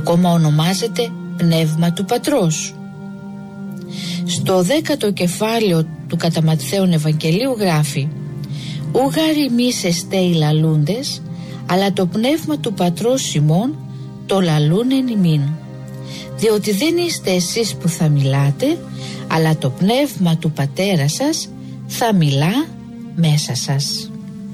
ακόμα ονομάζεται πνεύμα του Πατρός. Στο 10ο κεφάλαιο του κατά Ματθαίον Ευαγγελίου γράφει: «Ούγαρ ημείς εστέ οι λαλούντες, αλλά το πνεύμα του Πατρός ημών το λαλούν εν ημίν. Διότι δεν είστε εσείς που θα μιλάτε, αλλά το πνεύμα του Πατέρα σας θα μιλά μέσα σας».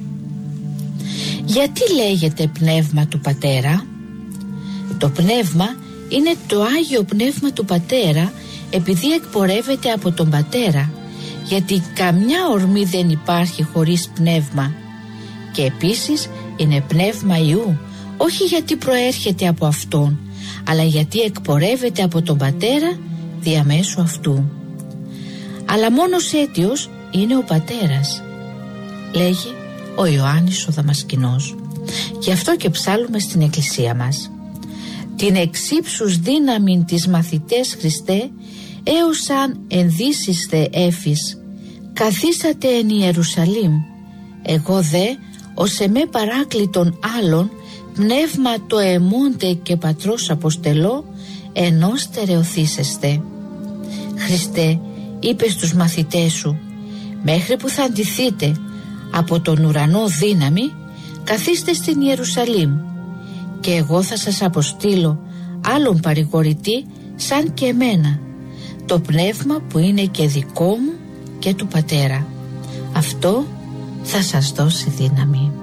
Γιατί λέγεται πνεύμα του Πατέρα? Το πνεύμα είναι το Άγιο Πνεύμα του Πατέρα, επειδή εκπορεύεται από τον Πατέρα, γιατί καμιά ορμή δεν υπάρχει χωρίς πνεύμα. Και επίσης είναι πνεύμα Υιού, όχι γιατί προέρχεται από Αυτόν, αλλά γιατί εκπορεύεται από τον Πατέρα διαμέσου Αυτού. Αλλά μόνος αίτιος είναι ο Πατέρας, λέγει ο Ιωάννης ο Δαμασκηνός. Γι' αυτό και ψάλλουμε στην εκκλησία μας: «Την εξύψους δύναμην της μαθητές Χριστέ, έως αν ενδύσισθε έφης, καθίσατε εν Ιερουσαλήμ, εγώ δε ως εμέ παράκλητον άλλων, πνεύμα το αιμούνται και Πατρός αποστελώ, ενώ στερεωθήσεστε». Χριστέ, είπες στους μαθητές σου, μέχρι που θα αντιθείτε από τον ουρανό δύναμη, καθίστε στην Ιερουσαλήμ και εγώ θα σας αποστείλω άλλον παρηγορητή σαν και εμένα, το πνεύμα που είναι και δικό μου και του Πατέρα. Αυτό θα σας δώσει δύναμη.